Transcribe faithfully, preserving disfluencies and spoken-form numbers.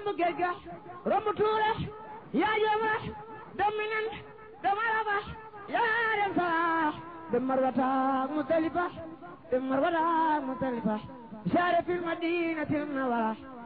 géej ga romb tuure yaa jëm rax dem Minan dem Arafa yaa dem Salah dem Marwata Muzdalifa dem Marwata Muzdalifa saare fil madinatil munawwara